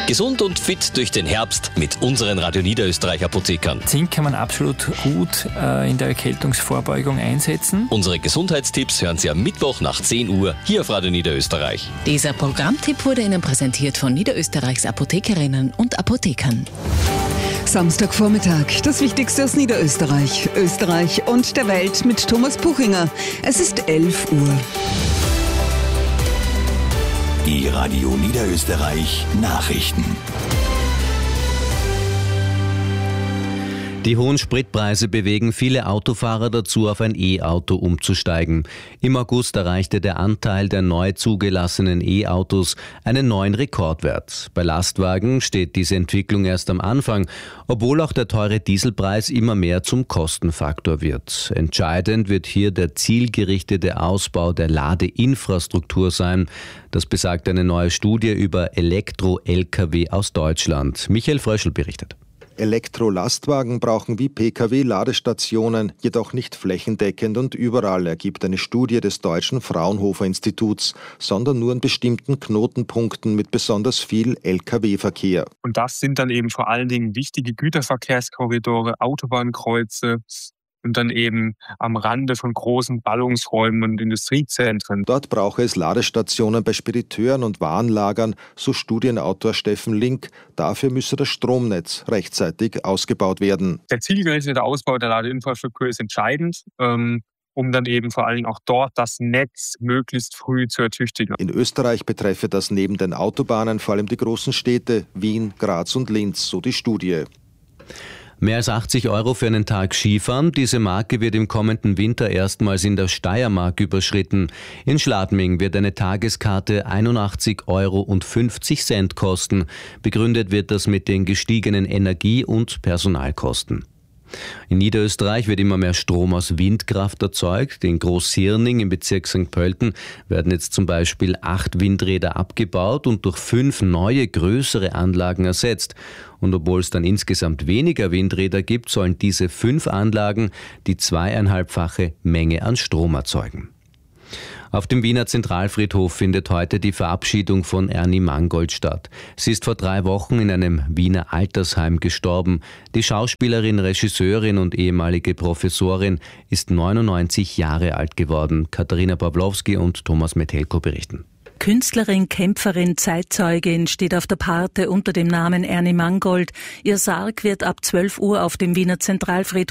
Gesund und fit durch den Herbst mit unseren Radio Niederösterreich Apothekern. Zink kann man absolut gut in der Erkältungsvorbeugung einsetzen. Unsere Gesundheitstipps hören Sie am Mittwoch nach 10 Uhr hier auf Radio Niederösterreich. Dieser Programmtipp wurde Ihnen präsentiert von Niederösterreichs Apothekerinnen und Apothekern. Samstagvormittag, das Wichtigste aus Niederösterreich, Österreich und der Welt mit Thomas Puchinger. Es ist 11 Uhr. Die Radio Niederösterreich Nachrichten. Die hohen Spritpreise bewegen viele Autofahrer dazu, auf ein E-Auto umzusteigen. Im August erreichte der Anteil der neu zugelassenen E-Autos einen neuen Rekordwert. Bei Lastwagen steht diese Entwicklung erst am Anfang, obwohl auch der teure Dieselpreis immer mehr zum Kostenfaktor wird. Entscheidend wird hier der zielgerichtete Ausbau der Ladeinfrastruktur sein. Das besagt eine neue Studie über Elektro-Lkw aus Deutschland. Michael Fröschl berichtet. Elektrolastwagen brauchen wie Pkw Ladestationen, jedoch nicht flächendeckend und überall, ergibt eine Studie des Deutschen Fraunhofer Instituts, sondern nur an bestimmten Knotenpunkten mit besonders viel Lkw-Verkehr. Und das sind dann eben vor allen Dingen wichtige Güterverkehrskorridore, Autobahnkreuze und dann eben am Rande von großen Ballungsräumen und Industriezentren. Dort brauche es Ladestationen bei Spediteuren und Warenlagern, so Studienautor Steffen Link. Dafür müsse das Stromnetz rechtzeitig ausgebaut werden. Der zielgerichtete Ausbau der Ladeinfrastruktur ist entscheidend, um dann eben vor allem auch dort das Netz möglichst früh zu ertüchtigen. In Österreich betreffe das neben den Autobahnen vor allem die großen Städte Wien, Graz und Linz, so die Studie. Mehr als 80 € für einen Tag Skifahren. Diese Marke wird im kommenden Winter erstmals in der Steiermark überschritten. In Schladming wird eine Tageskarte 81,50 € kosten. Begründet wird das mit den gestiegenen Energie- und Personalkosten. In Niederösterreich wird immer mehr Strom aus Windkraft erzeugt. In Großhirning im Bezirk St. Pölten werden jetzt zum Beispiel 8 Windräder abgebaut und durch 5 neue, größere Anlagen ersetzt. Und obwohl es dann insgesamt weniger Windräder gibt, sollen diese 5 Anlagen die 2,5-fache Menge an Strom erzeugen. Auf dem Wiener Zentralfriedhof findet heute die Verabschiedung von Ernie Mangold statt. Sie ist vor 3 Wochen in einem Wiener Altersheim gestorben. Die Schauspielerin, Regisseurin und ehemalige Professorin ist 99 Jahre alt geworden. Katharina Pawlowski und Thomas Metelko berichten. Künstlerin, Kämpferin, Zeitzeugin steht auf der Parte unter dem Namen Ernie Mangold. Ihr Sarg wird ab 12 Uhr auf dem Wiener Zentralfriedhof